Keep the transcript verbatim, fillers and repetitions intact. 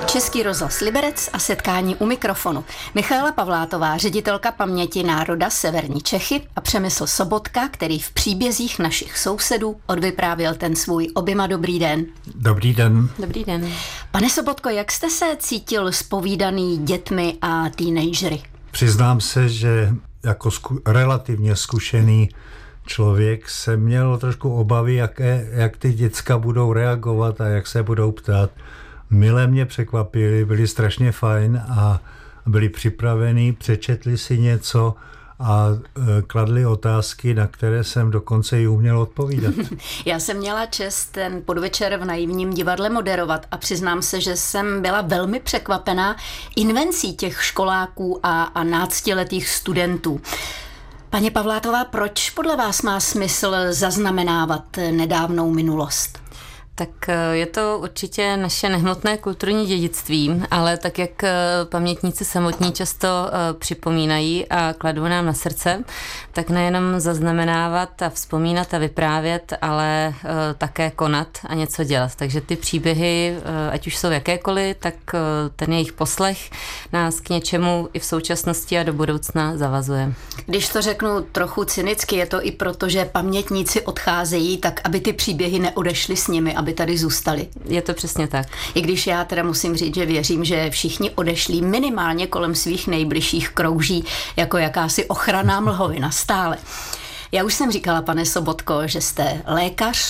Český rozhlas Liberec a setkání u mikrofonu. Michaela Pavlátová, ředitelka paměti národa Severní Čechy, a Přemysl Sobotka, který v příbězích našich sousedů odvyprávěl ten svůj. Oběma dobrý den. Dobrý den. Dobrý den. Pane Sobotko, jak jste se cítil zpovídaný dětmi a teenagery? Přiznám se, že jako zku- relativně zkušený člověk jsem měl trošku obavy, jaké, jak ty děcka budou reagovat a jak se budou ptát. Mile mě překvapili, byli strašně fajn a byli připravení, přečetli si něco a e, kladli otázky, na které jsem dokonce i uměl odpovídat. Já jsem měla čest ten podvečer v Naivním divadle moderovat a přiznám se, že jsem byla velmi překvapená invencí těch školáků a, a náctiletých studentů. Paní Pavlátová, proč podle vás má smysl zaznamenávat nedávnou minulost? Tak je to určitě naše nehmotné kulturní dědictví, ale tak, jak pamětníci samotní často připomínají a kladou nám na srdce, tak nejenom zaznamenávat a vzpomínat a vyprávět, ale také konat a něco dělat. Takže ty příběhy, ať už jsou jakékoliv, tak ten jejich poslech nás k něčemu i v současnosti a do budoucna zavazuje. Když to řeknu trochu cynicky, je to i proto, že pamětníci odcházejí, tak aby ty příběhy neodešly s nimi, aby tady zůstali. Je to přesně tak. I když já teda musím říct, že věřím, že všichni odešli minimálně kolem svých nejbližších krouží jako jakási ochranná mlhovina stále. Já už jsem říkala, pane Sobotko, že jste lékař,